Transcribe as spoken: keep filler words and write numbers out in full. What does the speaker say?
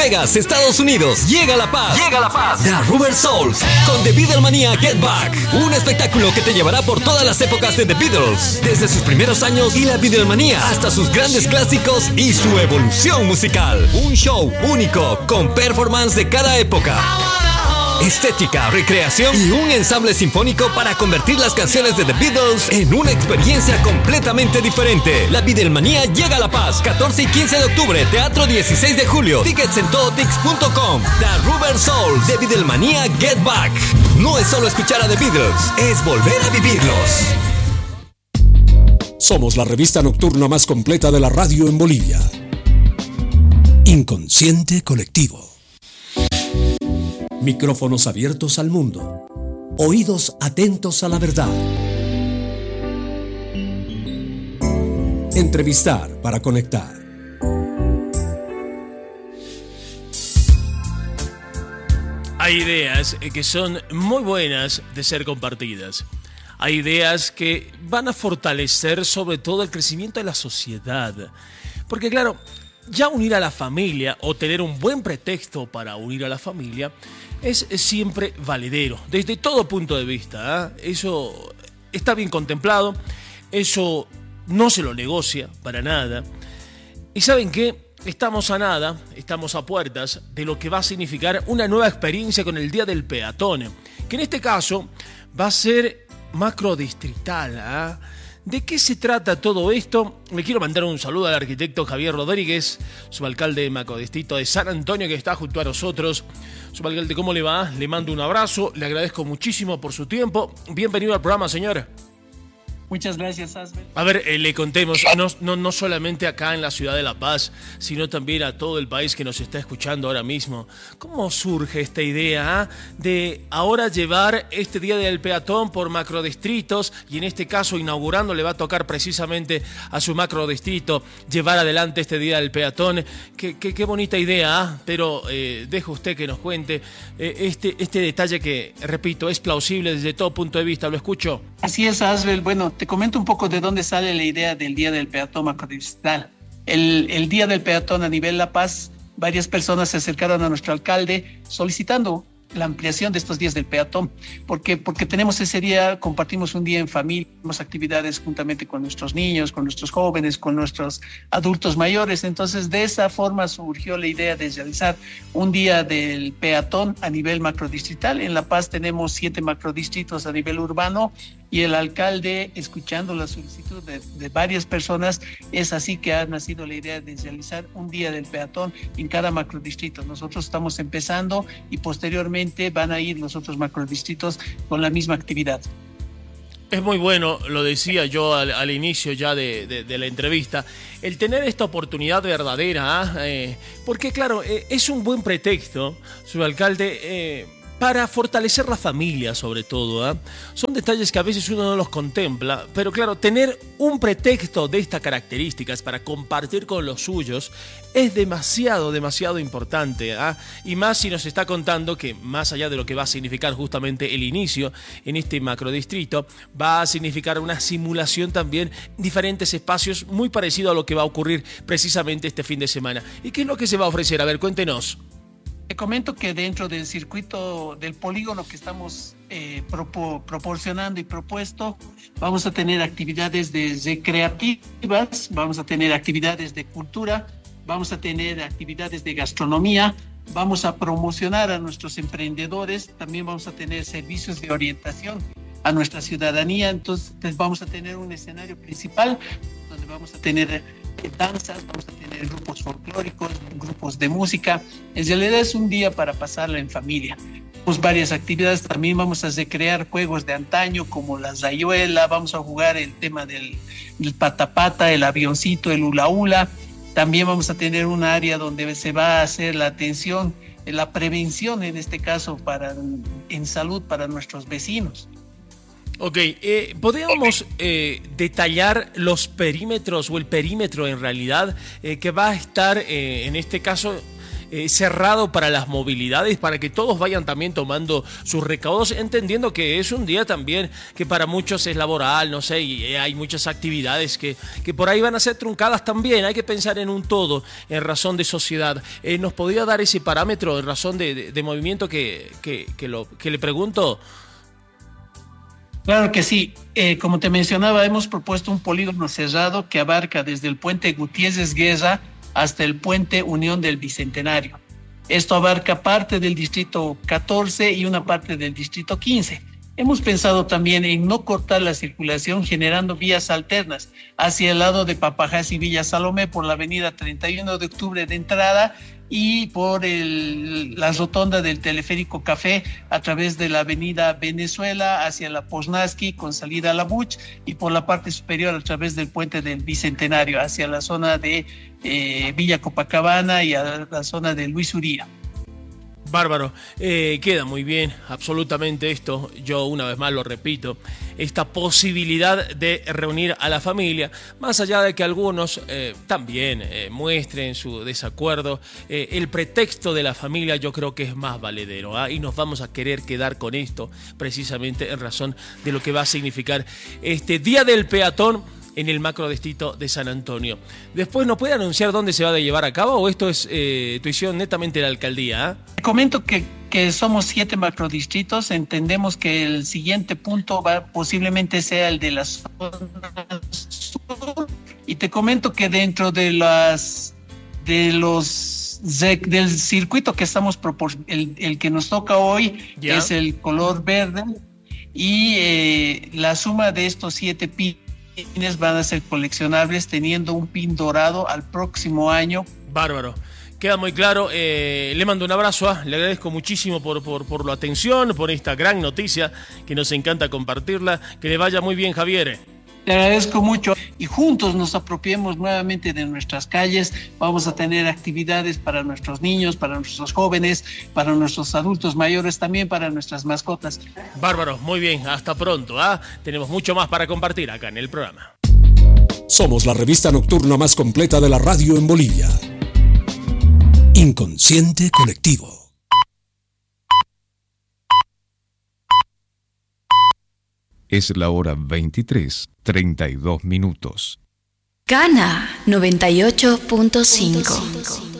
Vegas, Estados Unidos, llega a La Paz. Llega a La Paz. The Rubber Souls con The Beatlemania Get Back. Un espectáculo que te llevará por todas las épocas de The Beatles, desde sus primeros años y la Beatlemania hasta sus grandes clásicos y su evolución musical. Un show único con performance de cada época, estética, recreación y un ensamble sinfónico para convertir las canciones de The Beatles en una experiencia completamente diferente. La Beatlemania llega a La Paz, catorce y quince de octubre, Teatro dieciséis de julio. Tickets en todotix punto com. The Rubber Soul, The Beatlemania Get Back. No es solo escuchar a The Beatles, es volver a vivirlos. Somos la revista nocturna más completa de la radio en Bolivia. Inconsciente Colectivo. Micrófonos abiertos al mundo. Oídos atentos a la verdad. Entrevistar para conectar. Hay ideas que son muy buenas de ser compartidas. Hay ideas que van a fortalecer sobre todo el crecimiento de la sociedad. Porque claro, ya unir a la familia o tener un buen pretexto para unir a la familia es siempre valedero, desde todo punto de vista, ¿eh? Eso está bien contemplado, eso no se lo negocia para nada. Y ¿saben qué? Estamos a nada, estamos a puertas de lo que va a significar una nueva experiencia con el Día del Peatón, que en este caso va a ser macrodistrital, ¿eh? ¿De qué se trata todo esto? Le quiero mandar un saludo al arquitecto Javier Rodríguez, subalcalde de macrodistrito de San Antonio, que está junto a nosotros. Subalcalde, ¿cómo le va? Le mando un abrazo, le agradezco muchísimo por su tiempo. Bienvenido al programa, señora. Muchas gracias, Asbel. A ver, eh, le contemos, no, no, no solamente acá en la ciudad de La Paz, sino también a todo el país que nos está escuchando ahora mismo. ¿Cómo surge esta idea ¿eh? de ahora llevar este Día del Peatón por macrodistritos y en este caso inaugurando le va a tocar precisamente a su macrodistrito llevar adelante este Día del Peatón? Qué, qué, qué bonita idea, ¿eh? pero eh, dejo usted que nos cuente eh, este, este detalle que, repito, es plausible desde todo punto de vista. ¿Lo escucho? Así es, Asbel. Bueno, te comento un poco de dónde sale la idea del Día del Peatón macrodistrital. El, el Día del Peatón a nivel La Paz, varias personas se acercaron a nuestro alcalde solicitando la ampliación de estos días del peatón, porque, porque tenemos ese día, compartimos un día en familia, tenemos actividades juntamente con nuestros niños, con nuestros jóvenes, con nuestros adultos mayores. Entonces, de esa forma surgió la idea de realizar un día del peatón a nivel macrodistrital. En La Paz tenemos siete macrodistritos a nivel urbano y el alcalde, escuchando la solicitud de, de varias personas, es así que ha nacido la idea de realizar un día del peatón en cada macrodistrito. Nosotros estamos empezando y posteriormente van a ir los otros macrodistritos con la misma actividad. Es muy bueno, lo decía yo al, al inicio ya de, de, de la entrevista, el tener esta oportunidad verdadera, ¿eh? porque claro, eh, es un buen pretexto, subalcalde, eh, para fortalecer la familia sobre todo, ¿eh? Son detalles que a veces uno no los contempla, pero claro, tener un pretexto de estas características para compartir con los suyos es demasiado, demasiado importante, ¿eh? Y más si nos está contando que más allá de lo que va a significar justamente el inicio en este macrodistrito, va a significar una simulación también en diferentes espacios muy parecido a lo que va a ocurrir precisamente este fin de semana. ¿Y qué es lo que se va a ofrecer? A ver, cuéntenos. Te comento que dentro del circuito del polígono que estamos eh, propo, proporcionando y propuesto, vamos a tener actividades de recreativas, vamos a tener actividades de cultura, vamos a tener actividades de gastronomía, vamos a promocionar a nuestros emprendedores, también vamos a tener servicios de orientación a nuestra ciudadanía. Entonces vamos a tener un escenario principal donde vamos a tener danzas, vamos a tener grupos folclóricos, grupos de música. En realidad es un día para pasarlo en familia. Tenemos varias actividades, también vamos a recrear juegos de antaño como la rayuela, vamos a jugar el tema del, del patapata, el avioncito, el hula hula. También vamos a tener un área donde se va a hacer la atención, la prevención en este caso para, en salud para nuestros vecinos. Ok, eh, ¿podríamos eh, detallar los perímetros o el perímetro en realidad eh, que va a estar eh, en este caso eh, cerrado para las movilidades, para que todos vayan también tomando sus recaudos, entendiendo que es un día también que para muchos es laboral, no sé, y hay muchas actividades que, que por ahí van a ser truncadas también. Hay que pensar en un todo, en razón de sociedad. Eh, ¿Nos podría dar ese parámetro en razón de, de, de movimiento que, que, que, lo, que le pregunto? Claro que sí. Eh, como te mencionaba, hemos propuesto un polígono cerrado que abarca desde el puente Gutiérrez Guerra hasta el puente Unión del Bicentenario. Esto abarca parte del distrito catorce y una parte del distrito quince. Hemos pensado también en no cortar la circulación generando vías alternas hacia el lado de Papajás y Villa Salomé por la avenida treinta y uno de octubre de entrada y por el, la rotonda del Teleférico Café a través de la avenida Venezuela hacia la Poznansky con salida a la Buch y por la parte superior a través del puente del Bicentenario hacia la zona de eh, Villa Copacabana y a la zona de Luis Uría. Bárbaro, eh, queda muy bien, absolutamente esto, yo una vez más lo repito, esta posibilidad de reunir a la familia, más allá de que algunos eh, también eh, muestren su desacuerdo, eh, el pretexto de la familia yo creo que es más valedero, ¿ah? Y nos vamos a querer quedar con esto, precisamente en razón de lo que va a significar este Día del Peatón en el macrodistrito de San Antonio. Después, ¿nos puede anunciar dónde se va a llevar a cabo o esto es eh, tuición netamente de la alcaldía? ¿eh? Te comento que, que somos siete macrodistritos. Entendemos que el siguiente punto va, posiblemente sea el de la zona sur. Y te comento que dentro de las de los de, del circuito que estamos propor- el, el que nos toca hoy ¿Ya? Es el color verde y eh, la suma de estos siete pins van a ser coleccionables teniendo un pin dorado al próximo año. Bárbaro. Queda muy claro. Eh, le mando un abrazo. ¿eh? Le agradezco muchísimo por, por, por la atención, por esta gran noticia que nos encanta compartirla. Que le vaya muy bien, Javier. Te agradezco mucho y juntos nos apropiemos nuevamente de nuestras calles. Vamos a tener actividades para nuestros niños, para nuestros jóvenes, para nuestros adultos mayores, también para nuestras mascotas. Bárbaro, muy bien, hasta pronto. ¿eh? Tenemos mucho más para compartir acá en el programa. Somos la revista nocturna más completa de la radio en Bolivia. Inconsciente Colectivo. Es la hora veintitrés, treinta y dos minutos. Cana noventa y ocho punto cinco.